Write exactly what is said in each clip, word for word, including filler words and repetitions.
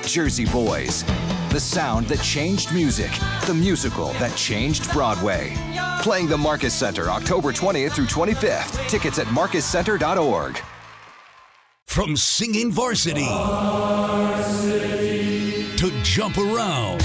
Jersey Boys. The sound that changed music. The musical that changed Broadway. Playing the Marcus Center October twentieth through twenty-fifth. Tickets at marcus center dot org. From singing varsity, varsity to jump around.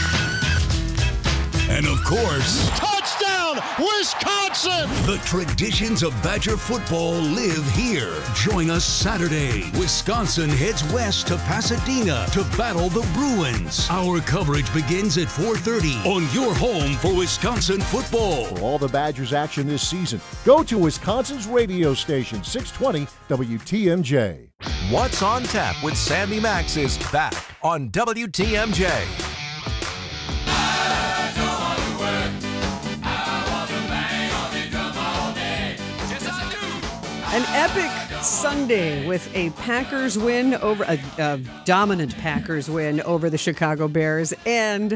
And of course, touchdown, Wisconsin! The traditions of Badger football live here. Join us Saturday. Wisconsin heads west to Pasadena to battle the Bruins. Our coverage begins at four thirty on your home for Wisconsin football. For all the Badgers action this season, go to Wisconsin's radio station, six twenty W T M J. What's on Tap with Sandy Max is back on W T M J. An epic Sunday with a Packers win over a, a dominant Packers win over the Chicago Bears, and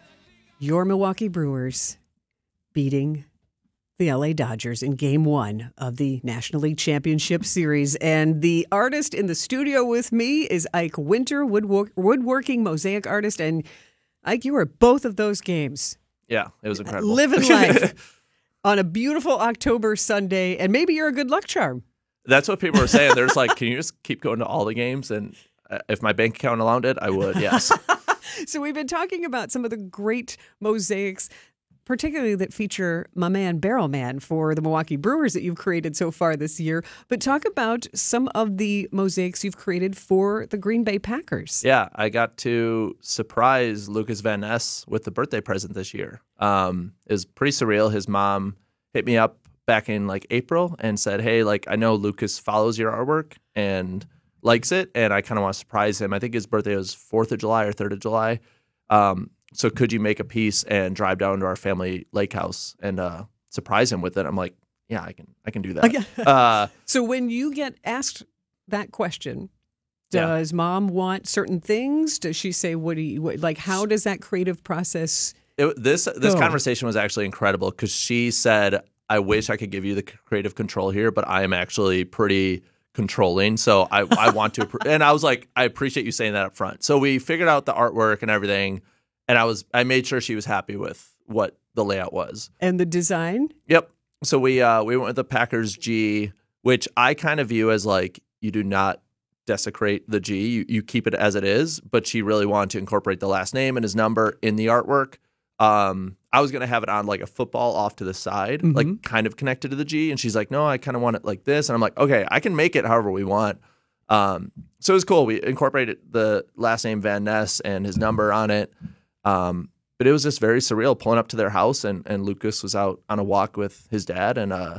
your Milwaukee Brewers beating the L A Dodgers in game one of the National League Championship Series. And the artist in the studio with me is Ike Winter, woodwork, woodworking mosaic artist. And Ike, you were at both of those games. Yeah, it was incredible. Living life. On a beautiful October Sunday, and maybe you're a good luck charm. That's what people were saying. They're just like, can you just keep going to all the games? And if my bank account allowed it, I would, yes. So we've been talking about some of the great mosaics, particularly that feature my man, Barrel Man, for the Milwaukee Brewers that you've created so far this year. But talk about some of the mosaics you've created for the Green Bay Packers. Yeah, I got to surprise Lucas Van Ness with the birthday present this year. Um, it was pretty surreal. His mom hit me up back in like April and said, hey, like I know Lucas follows your artwork and likes it, and I kind of want to surprise him. I think his birthday was fourth of July or third of July. Um, so could you make a piece and drive down to our family lake house and uh, surprise him with it? I'm like, yeah, I can I can do that. Okay. Uh, so when you get asked that question, Yeah. does mom want certain things? Does she say, what do you, what, like, how does that creative process It, this this go? conversation was actually incredible because she said, I wish I could give you the creative control here, but I am actually pretty controlling. So I, I want to. And I was like, I appreciate you saying that up front. So we figured out the artwork and everything. And I was I made sure she was happy with what the layout was. And the design? Yep. So we uh, we went with the Packers G, which I kind of view as like you do not desecrate the G. You, you keep it as it is. But she really wanted to incorporate the last name and his number in the artwork. Um, I was going to have it on like a football off to the side, Mm-hmm. like kind of connected to the G. And she's like, no, I kind of want it like this. And I'm like, okay, I can make it however we want. Um, so it was cool. We incorporated the last name Van Ness and his number on it. Um, but it was just very surreal pulling up to their house, and, and Lucas was out on a walk with his dad, and uh,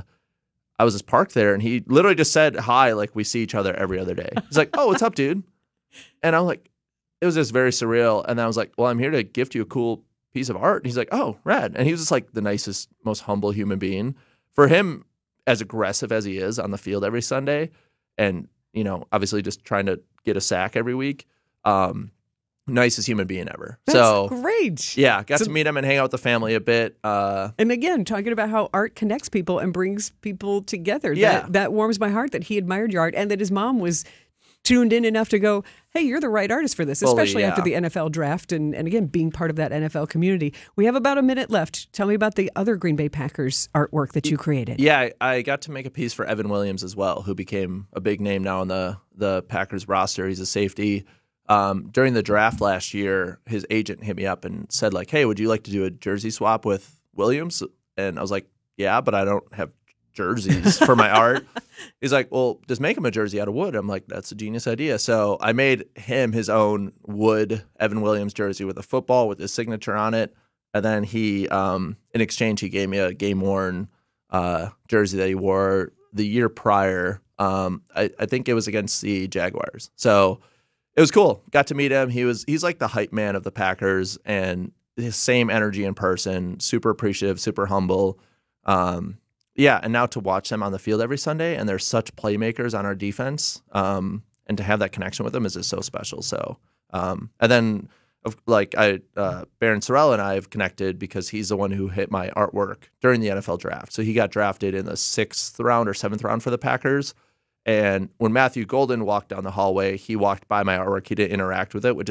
I was just parked there, and he literally just said hi like we see each other every other day. He's like, oh, what's up, dude? And I'm like, it was just very surreal. And I was like, well, I'm here to gift you a cool piece of art. And he's like, oh, rad. And he was just like the nicest, most humble human being. For him, as aggressive as he is on the field every Sunday, and, you know, obviously just trying to get a sack every week, um, nicest human being ever. That's so great. Yeah, got So- to meet him and hang out with the family a bit. Uh, And again, talking about how art connects people and brings people together. Yeah. That, that warms my heart that he admired your art and that his mom was tuned in enough to go, hey, you're the right artist for this, Fully, especially yeah. after the N F L draft and, and again, being part of that N F L community. We have about a minute left. Tell me about the other Green Bay Packers artwork that you created. yeah, I, I got to make a piece for Evan Williams as well, who became a big name now on the, the Packers roster. He's a safety. Um, during the draft last year, his agent hit me up and said, like, hey, would you like to do a jersey swap with Williams? And I was like, yeah, but I don't have jerseys for my art. He's like, well, just make him a jersey out of wood. I'm like, that's a genius idea. So I made him his own wood Evan Williams jersey with a football with his signature on it. And then he, um, in exchange, he gave me a game-worn uh, jersey that he wore the year prior. Um, I, I think it was against the Jaguars. So it was cool. Got to meet him. He was he's like the hype man of the Packers, and his same energy in person. Super appreciative, super humble. Um, yeah, and now to watch them on the field every Sunday, and they're such playmakers on our defense, um, and to have that connection with them is just so special. So, um, and then of like I, uh, Baron Sorrell and I have connected because he's the one who hit my artwork during the N F L draft. So he got drafted in the sixth round or seventh round for the Packers. And when Matthew Golden walked down the hallway, he walked by my artwork. He didn't interact with it, which